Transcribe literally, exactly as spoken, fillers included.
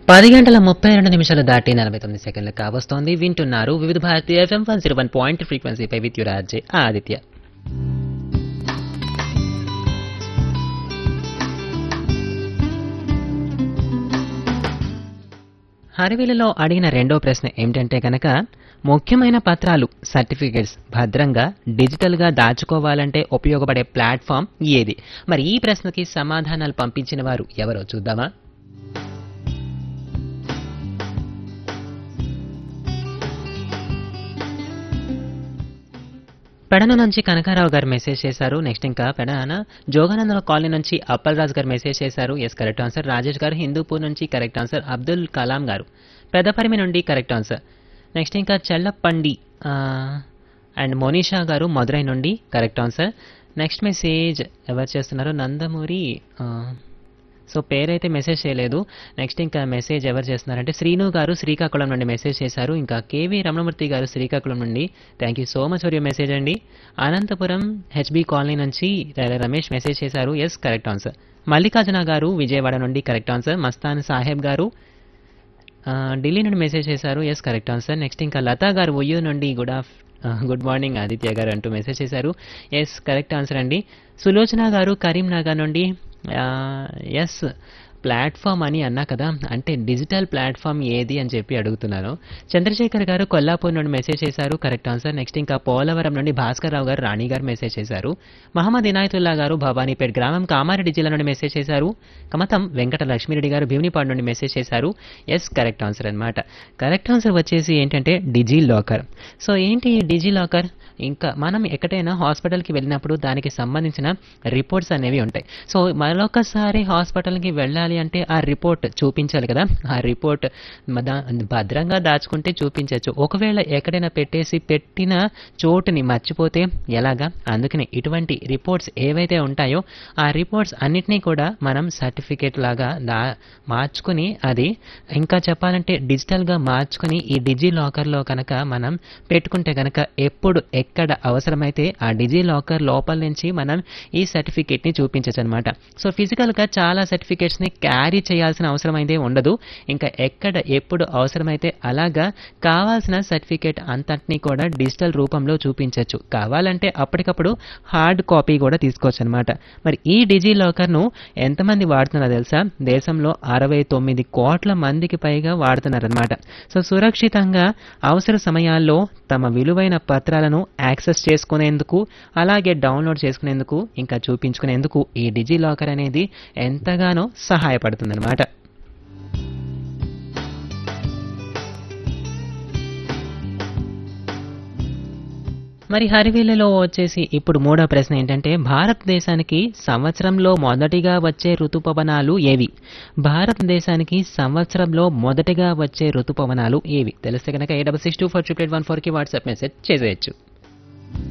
పది గంటల ముప్పై రెండు నిమిషాలు దాటి నలభై తొమ్మిది సెకండ్లు కావస్తోంది. వింటున్నారు వివిధ Bharati FM one zero one point ఫ్రీక్వెన్సీపై with your RJ Aditya. హరివిలలో అడిగిన రెండో ప్రశ్న ఏమిటంటే కనుక ముఖ్యమైన పత్రాలు సర్టిఫికేట్స్ భద్రంగా డిజిటల్గా దాచుకోవాలంటే ఉపయోగపడే ప్లాట్ఫామ్ ఏది? మరి ఈ ప్రశ్నకి సమాధానాలు పంపించిన వారు ఎవరో చూద్దామా? పెడన నుంచి కనకారావు గారు మెసేజ్ చేశారు. నెక్స్ట్ ఇంకా పెడన జోగానందన కాలనీ నుంచి అప్పలరాజు గారు మెసేజ్ చేశారు. Yes correct answer. రాజేష్ గారు హిందూపూర్ నుంచి కరెక్ట్ ఆన్సర్. అబ్దుల్ కలాం గారు పెద్దపరిమి నుండి కరెక్ట్ ఆన్సర్. నెక్స్ట్ ఇంకా చెల్లప్పండి అండ్ మోనిషా గారు మదురై నుండి కరెక్ట్ ఆన్సర్. నెక్స్ట్ మెసేజ్ ఎవరు చేస్తున్నారు? నందమూరి సో పేరైతే మెసేజ్ చేయలేదు. నెక్స్ట్ ఇంకా మెసేజ్ ఎవరు చేస్తున్నారంటే శ్రీను గారు శ్రీకాకుళం నుండి మెసేజ్ చేశారు. ఇంకా కేవీ రమణమూర్తి గారు శ్రీకాకుళం నుండి thank you so much for your message అండి. అనంతపురం హెచ్బి కాలనీ నుంచి రమేష్ మెసేజ్ చేశారు. Yes correct answer. మల్లికార్జున గారు విజయవాడ నుండి కరెక్ట్ ఆన్సర్. మస్తాన్ సాహెబ్ గారు ఢిల్లీ నుండి మెసేజ్ చేశారు. Yes correct answer. నెక్స్ట్ ఇంకా లతా గారు ఉయ్యూరు నుండి good of good morning Aditya గారు అంటూ మెసేజ్ చేశారు. ఎస్ కరెక్ట్ ఆన్సర్ అండి. సులోచన గారు కరీంనగర్ నుండి ఎస్ ప్లాట్ఫామ్ అని అన్నా కదా, అంటే డిజిటల్ ప్లాట్ఫామ్ ఏది అని చెప్పి అడుగుతున్నాను. చంద్రశేఖర్ గారు కొల్లాపూర్ నుండి మెసేజ్ చేశారు. Correct answer. నెక్స్ట్ ఇంకా పోలవరం నుండి భాస్కర్ రావు గారు రాణి గారు మెసేజ్ చేశారు. మహమ్మద్ ఇనాయతుల్లా గారు భవానీపేట్ గ్రామం కామారెడ్డి జిల్లా నుండి మెసేజ్ చేశారు. కమతం వెంకట లక్ష్మీరెడ్డి గారు భీమునిపాడు నుండి మెసేజ్ చేశారు. ఎస్ కరెక్ట్ ఆన్సర్ అనమాట. కరెక్ట్ ఆన్సర్ వచ్చేసి ఏంటంటే డిజీ లాకర్. సో ఏంటి డిజీ లాకర్? ఇంకా మనం ఎక్కడైనా హాస్పిటల్కి వెళ్ళినప్పుడు దానికి సంబంధించిన రిపోర్ట్స్ అనేవి ఉంటాయి. సో మరొకసారి హాస్పిటల్కి వెళ్ళాలి అంటే ఆ రిపోర్ట్ చూపించాలి కదా. ఆ రిపోర్ట్ భద్రంగా దాచుకుంటే చూపించవచ్చు. ఒకవేళ ఎక్కడైనా పెట్టేసి పెట్టిన చోటుని మర్చిపోతే ఎలాగా? అందుకని ఇటువంటి రిపోర్ట్స్ ఏవైతే ఉంటాయో ఆ రిపోర్ట్స్ అన్నిటినీ కూడా మనం సర్టిఫికేట్ లాగా దా మార్చుకుని అది ఇంకా చెప్పాలంటే డిజిటల్గా మార్చుకుని ఈ డిజీ లాకర్లో కనుక మనం పెట్టుకుంటే కనుక ఎప్పుడు ఎక్కడ అవసరమైతే ఆ డిజీ లాకర్ లోపల నుంచి మనం ఈ సర్టిఫికేట్ని చూపించవచ్చు అనమాట. సో ఫిజికల్గా చాలా సర్టిఫికేట్స్ని క్యారీ చేయాల్సిన అవసరం అయితే ఉండదు. ఇంకా ఎక్కడ ఎప్పుడు అవసరమైతే అలాగా కావాల్సిన సర్టిఫికేట్ అంతటినీ కూడా డిజిటల్ రూపంలో చూపించవచ్చు. కావాలంటే అప్పటికప్పుడు హార్డ్ కాపీ కూడా తీసుకోవచ్చు అనమాట. మరి ఈ డిజీ లాకర్ను ఎంతమంది వాడుతున్నారో తెలుసా? దేశంలో అరవై తొమ్మిది కోట్ల మందికి పైగా వాడుతున్నారనమాట. సో సురక్షితంగా అవసర సమయాల్లో తమ విలువైన పత్రాలను యాక్సెస్ చేసుకునేందుకు అలాగే డౌన్లోడ్ చేసుకునేందుకు ఇంకా చూపించుకునేందుకు ఈ డిజీ లాకర్ అనేది ఎంతగానో సహాయపడుతుందన్నమాట. మరి హరివిల్లులో వచ్చేసి ఇప్పుడు మూడో ప్రశ్న ఏంటంటే భారతదేశానికి సంవత్సరంలో మొదటిగా వచ్చే ఋతుపవనాలు ఏవి? భారతదేశానికి సంవత్సరంలో మొదటిగా వచ్చే ఋతుపవనాలు ఏవి? తెలిస్తే కనుక eight double six two four triple eight one ఫోర్కి వాట్సాప్ మెసేజ్ చేసేయచ్చు.